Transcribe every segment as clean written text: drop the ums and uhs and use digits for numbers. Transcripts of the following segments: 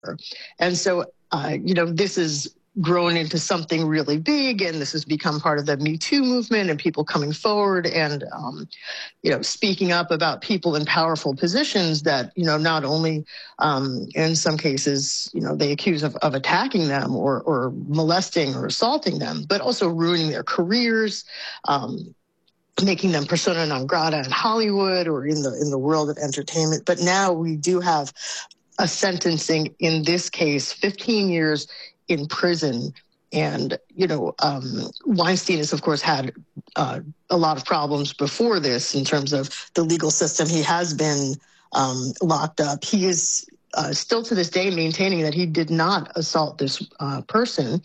And so, this is grown into something really big, and this has become part of the Me Too movement and people coming forward and, speaking up about people in powerful positions that, not only in some cases, they accuse of attacking them or molesting or assaulting them, but also ruining their careers, making them persona non grata in Hollywood or in the world of entertainment. But now we do have a sentencing, in this case, 15 years in prison. And, Weinstein has, of course, had a lot of problems before this in terms of the legal system. He has been locked up. He is still to this day maintaining that he did not assault this person.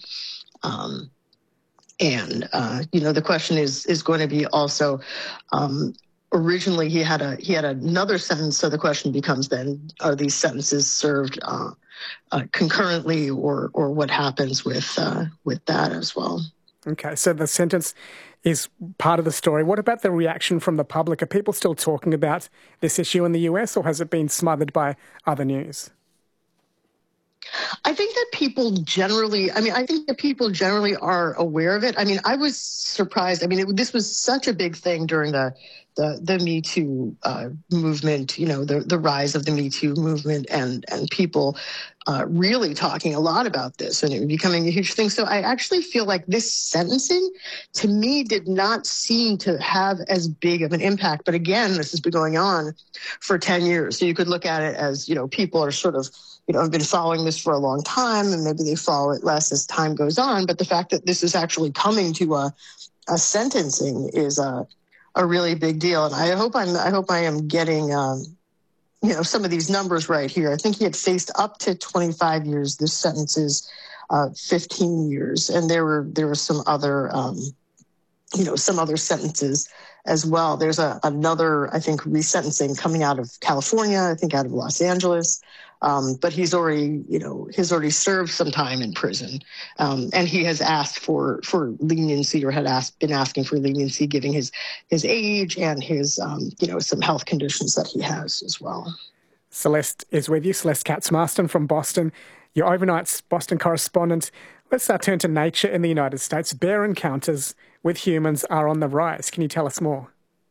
The question is going to be also, originally he had another sentence. So the question becomes then, are these sentences served concurrently, or what happens with that as well? Okay, so the sentence is part of the story. What about the reaction from the public? Are people still talking about this issue in the US, or has it been smothered by other news? I think that people generally are aware of it. I mean, I was surprised. I mean, this was such a big thing during the Me Too movement, the rise of the Me Too movement, and people really talking a lot about this and it becoming a huge thing. So I actually feel like this sentencing, to me, did not seem to have as big of an impact. But again, this has been going on for 10 years. So you could look at it as, people are sort of, have been following this for a long time, and maybe they follow it less as time goes on. But the fact that this is actually coming to a sentencing is a really big deal. And I hope I am getting, some of these numbers right here. I think he had faced up to 25 years. This sentence is 15 years. And there were some other, some other sentences as well. There's another, I think, resentencing coming out of California, I think out of Los Angeles. But he's already served some time in prison. And he has asked for leniency, or been asking for leniency, given his age and his, some health conditions that he has as well. Celeste is with you, Celeste Katz-Marston from Boston, your overnight's Boston correspondent. Let's turn to nature in the United States. Bear encounters with humans are on the rise. Can you tell us more?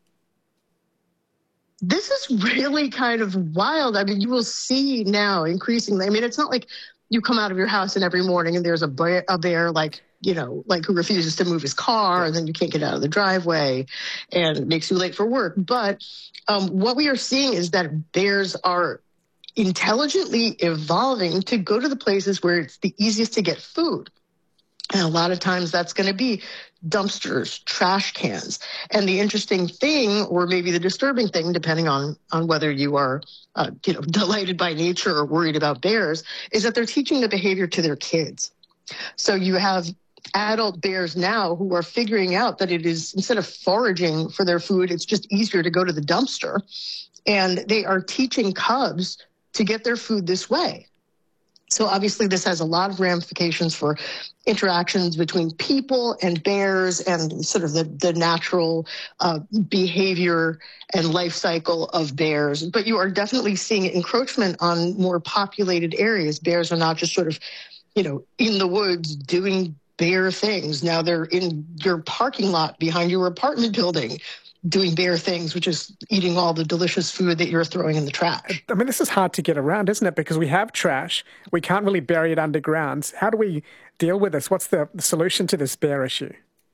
This is really kind of wild. I mean, you will see now increasingly. I mean, it's not like you come out of your house and every morning and there's a bear like who refuses to move his car, and then you can't get out of the driveway and it makes you late for work. But what we are seeing is that bears are intelligently evolving to go to the places where it's the easiest to get food. And a lot of times that's going to be dumpsters, trash cans. And the interesting thing, or maybe the disturbing thing, depending on whether you are, delighted by nature or worried about bears, is that they're teaching the behavior to their kids. So you have adult bears now who are figuring out that it is, instead of foraging for their food, it's just easier to go to the dumpster. And they are teaching cubs to get their food this way. So obviously this has a lot of ramifications for interactions between people and bears, and sort of the natural behavior and life cycle of bears. But you are definitely seeing encroachment on more populated areas. Bears are not just sort of, in the woods doing bear things. Now they're in your parking lot behind your apartment building doing bear things, which is eating all the delicious food that you're throwing in the trash. I mean, this is hard to get around, isn't it? Because we have trash. We can't really bury it underground. How do we deal with this? What's the solution to this bear issue?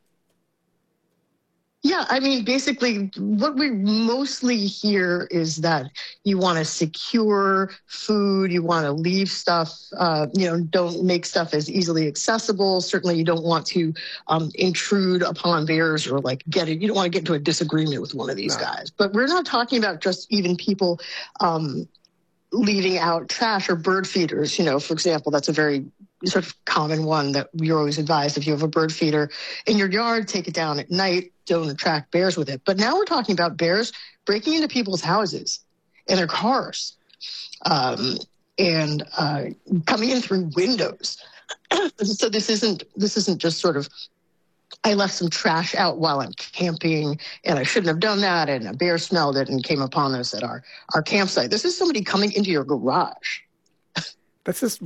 Yeah, I mean, basically, what we mostly hear is that you want to secure food, you want to leave stuff, don't make stuff as easily accessible. Certainly, you don't want to intrude upon bears or you don't want to get into a disagreement with one of these guys. But we're not talking about just even people leaving out trash or bird feeders. For example, that's a very sort of common one that we're always advised. If you have a bird feeder in your yard, take it down at night. Don't attract bears with it. But now we're talking about bears breaking into people's houses and their cars, and coming in through windows. So this isn't just sort of, I left some trash out while I'm camping and I shouldn't have done that, and a bear smelled it and came upon us at our campsite. This is somebody coming into your garage. This is